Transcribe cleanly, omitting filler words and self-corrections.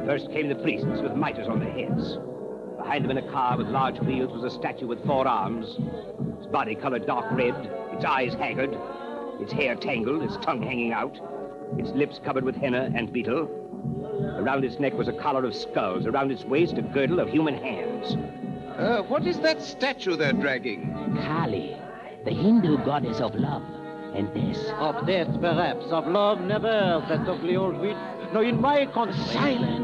First came the priests with mitres on their heads. Behind them in a car with large wheels was a statue with 4 arms, its body colored dark red, its eyes haggard, its hair tangled, its tongue hanging out, its lips covered with henna and beetle. Around its neck was a collar of skulls, around its waist a girdle of human hands. What is that statue they're dragging? Kali, the Hindu goddess of love and death. Of death, perhaps. Of love, never, that ugly old witch. No, in my country... Silence!